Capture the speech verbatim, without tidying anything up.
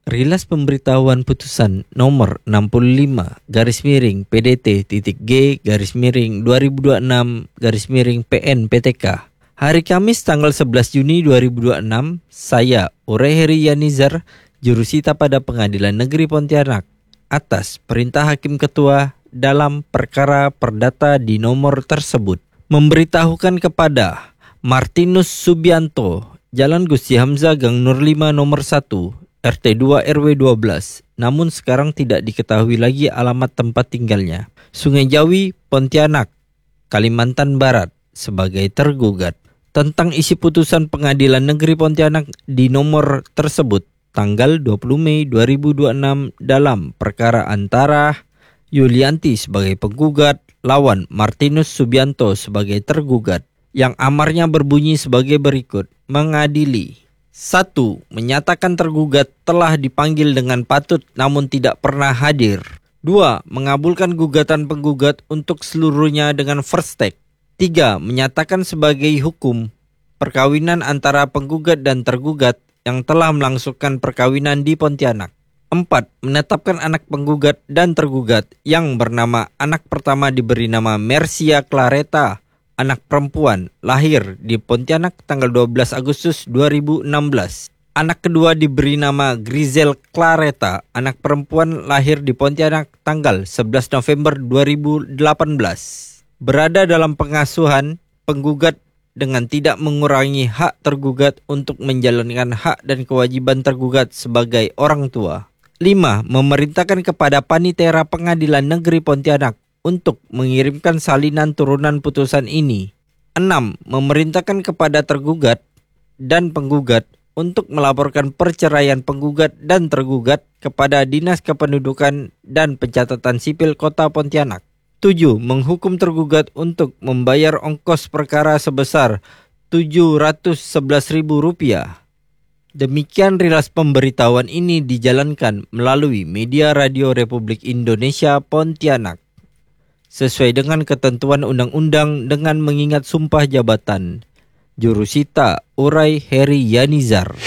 Rilas pemberitahuan putusan nomor enam puluh lima garis miring P D T titik G garis miring dua ribu dua puluh enam garis miring P N P T K. Hari Kamis tanggal sebelas Juni dua ribu dua puluh enam, saya Uray Heri Yanizar, jurusita pada Pengadilan Negeri Pontianak, atas perintah Hakim Ketua dalam perkara perdata di nomor tersebut, memberitahukan kepada Martinus Subianto, Jalan Gusti Hamzah Gang Nur lima nomor satu, R T dua R W dua belas, namun sekarang tidak diketahui lagi alamat tempat tinggalnya, Sungai Jawi, Pontianak, Kalimantan Barat, sebagai tergugat. Tentang isi putusan Pengadilan Negeri Pontianak di nomor tersebut tanggal dua puluh Mei dua ribu dua puluh enam dalam perkara antara Yulianti sebagai penggugat lawan Martinus Subianto sebagai tergugat, yang amarnya berbunyi sebagai berikut. Mengadili: satu. Menyatakan tergugat telah dipanggil dengan patut namun tidak pernah hadir. Dua. Mengabulkan gugatan penggugat untuk seluruhnya dengan first take. Tiga. Menyatakan sebagai hukum perkawinan antara penggugat dan tergugat yang telah melangsungkan perkawinan di Pontianak. Empat. Menetapkan anak penggugat dan tergugat yang bernama anak pertama diberi nama Mercia Clareta, anak perempuan, lahir di Pontianak tanggal dua belas Agustus dua ribu enam belas. Anak kedua diberi nama Grizel Clareta, anak perempuan, lahir di Pontianak tanggal sebelas November dua ribu delapan belas. Berada dalam pengasuhan penggugat dengan tidak mengurangi hak tergugat untuk menjalankan hak dan kewajiban tergugat sebagai orang tua. Lima. Memerintahkan kepada Panitera Pengadilan Negeri Pontianak untuk mengirimkan salinan turunan putusan ini. Enam. Memerintahkan kepada tergugat dan penggugat untuk melaporkan perceraian penggugat dan tergugat kepada Dinas Kependudukan dan Pencatatan Sipil Kota Pontianak. Tujuh. Menghukum tergugat untuk membayar ongkos perkara sebesar tujuh ratus sebelas ribu rupiah. Demikian rilas pemberitahuan ini dijalankan melalui Media Radio Republik Indonesia Pontianak, sesuai dengan ketentuan undang-undang dengan mengingat sumpah jabatan. Jurusita Uray Heri Yanizar.